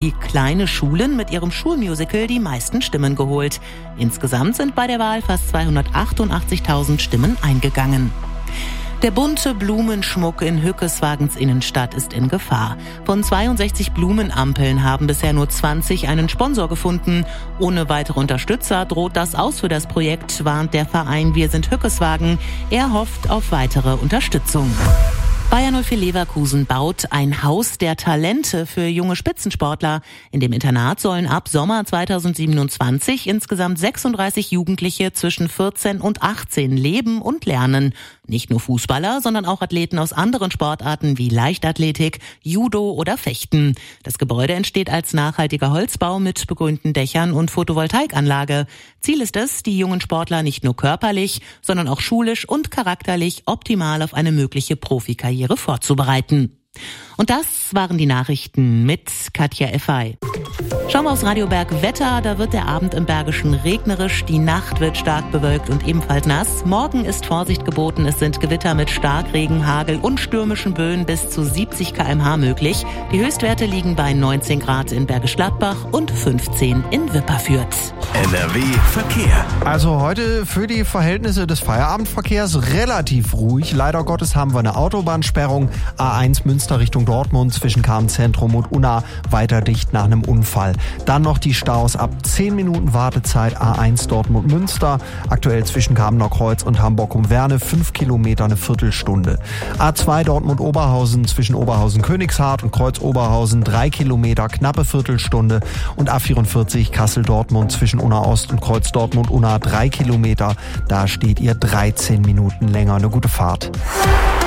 die Kleine Schulen mit ihrem Schulmusical die meisten Stimmen geholt. Insgesamt sind bei der Wahl fast 288.000 Stimmen eingegangen. Der bunte Blumenschmuck in Hückeswagens Innenstadt ist in Gefahr. Von 62 Blumenampeln haben bisher nur 20 einen Sponsor gefunden. Ohne weitere Unterstützer droht das aus für das Projekt, warnt der Verein Wir sind Hückeswagen. Er hofft auf weitere Unterstützung. Bayer 04 Leverkusen baut ein Haus der Talente für junge Spitzensportler. In dem Internat sollen ab Sommer 2027 insgesamt 36 Jugendliche zwischen 14 und 18 leben und lernen. Nicht nur Fußballer, sondern auch Athleten aus anderen Sportarten wie Leichtathletik, Judo oder Fechten. Das Gebäude entsteht als nachhaltiger Holzbau mit begrünten Dächern und Photovoltaikanlage. Ziel ist es, die jungen Sportler nicht nur körperlich, sondern auch schulisch und charakterlich optimal auf eine mögliche Profikarriere vorzubereiten. Und das waren die Nachrichten mit Katja Effay. Schauen wir aufs Radioberg Wetter, da wird der Abend im Bergischen regnerisch, die Nacht wird stark bewölkt und ebenfalls nass. Morgen ist Vorsicht geboten, es sind Gewitter mit Starkregen, Hagel und stürmischen Böen bis zu 70 km/h möglich. Die Höchstwerte liegen bei 19 Grad in Bergisch Gladbach und 15 in Wipperfürth. NRW Verkehr. Also heute für die Verhältnisse des Feierabendverkehrs relativ ruhig. Leider Gottes haben wir eine Autobahnsperrung. A1 Münster Richtung Dortmund zwischen Karmenzentrum und Unna weiter dicht nach einem Unfall. Dann noch die Staus ab 10 Minuten Wartezeit A1 Dortmund-Münster. Aktuell zwischen Kamener Kreuz und Hamburg-Umwerne 5 Kilometer eine Viertelstunde. A2 Dortmund-Oberhausen zwischen Oberhausen-Königshardt und Kreuz-Oberhausen 3 Kilometer, knappe Viertelstunde. Und A44 Kassel-Dortmund zwischen Unna Ost und Kreuz Dortmund-Unna 3 Kilometer. Da steht ihr 13 Minuten länger. Eine gute Fahrt.